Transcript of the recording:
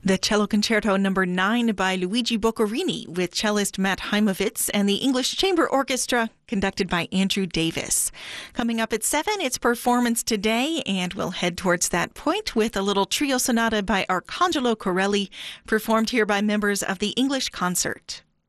The Cello Concerto Number 9 by Luigi Boccherini with cellist Matt Heimovitz and the English Chamber Orchestra conducted by Andrew Davis. Coming up at 7, it's Performance Today, and we'll head towards that point with a little trio sonata by Arcangelo Corelli, performed here by members of the English Concert.